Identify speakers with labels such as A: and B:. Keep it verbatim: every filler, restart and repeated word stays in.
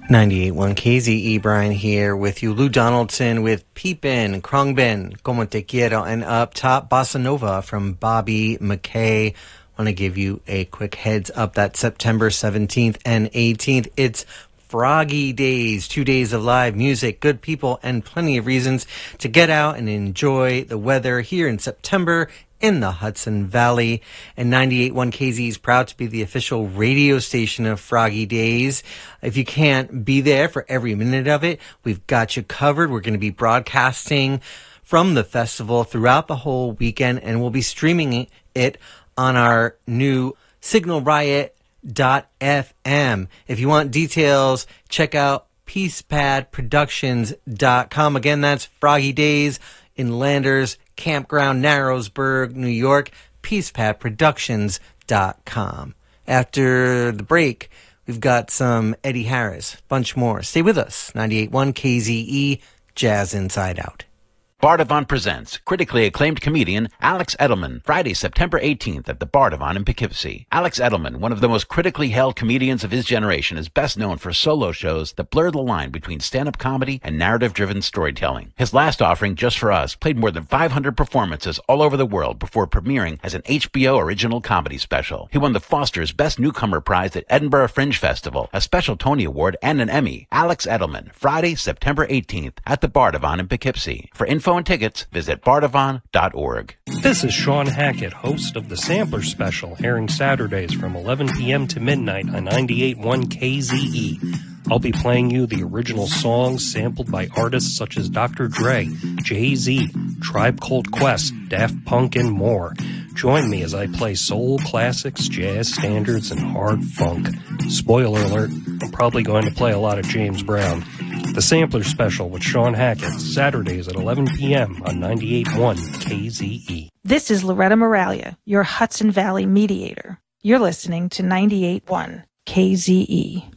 A: ninety-eight point one K Z E, Brian here with you. Lou Donaldson with Peepin', Krongbin, Como Te Quiero, and up top, Bossa Nova from Bobby McKay. Want to give you a quick heads up that September seventeenth and eighteenth, it's Froggy Days, two days of live music, good people, and plenty of reasons to get out and enjoy the weather here in September in the Hudson Valley. And ninety-eight point one K Z is proud to be the official radio station of Froggy Days. If you can't be there for every minute of it, we've got you covered. We're going to be broadcasting from the festival throughout the whole weekend, and we'll be streaming it on our new Signal Riot dot f m. If you want details, check out peace pad productions dot com. Again, that's Froggy Days in Landers Campground, Narrowsburg, New York, peace pad productions dot com. After the break, we've got some Eddie Harris, bunch more. Stay with us. ninety-eight point one K Z E, Jazz Inside Out.
B: Bardavon presents critically acclaimed comedian Alex Edelman, Friday, September eighteenth at the Bardavon in Poughkeepsie. Alex Edelman, one of the most critically held comedians of his generation, is best known for solo shows that blur the line between stand-up comedy and narrative-driven storytelling. His last offering, Just For Us, played more than five hundred performances all over the world before premiering as an H B O original comedy special. He won the Foster's Best Newcomer Prize at Edinburgh Fringe Festival, a special Tony Award, and an Emmy. Alex Edelman, Friday, September eighteenth at the Bardavon in Poughkeepsie. For info and tickets, visit bardavon dot org.
C: This is Sean Hackett, host of the Sampler Special, airing Saturdays from eleven p.m. to midnight on ninety-eight point one K Z E. I'll be playing you the original songs sampled by artists such as Doctor Dre, Jay-Z, Tribe Called Quest, Daft Punk, and more. Join me as I play soul classics, jazz standards, and hard funk. Spoiler alert, I'm probably going to play a lot of James Brown. The Sampler Special with Sean Hackett, Saturdays at eleven p.m. on ninety-eight point one K Z E.
D: This is Loretta Moralia, your Hudson Valley mediator. You're listening to ninety-eight point one K Z E.